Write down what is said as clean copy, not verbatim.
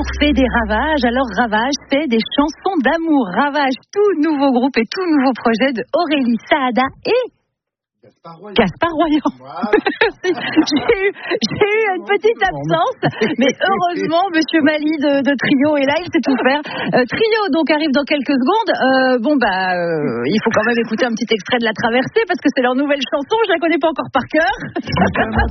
L'amour fait des ravages, alors Ravage fait des chansons d'amour. Ravage, tout nouveau groupe et tout nouveau projet de Aurélie Saada et Gaspard Royan. Voilà. J'ai eu une petite absence, mais heureusement, Monsieur Mali de Trio est là, il sait tout faire. Trio donc arrive dans quelques secondes. Il faut quand même écouter un petit extrait de La Traversée parce que c'est leur nouvelle chanson. Je la connais pas encore par cœur.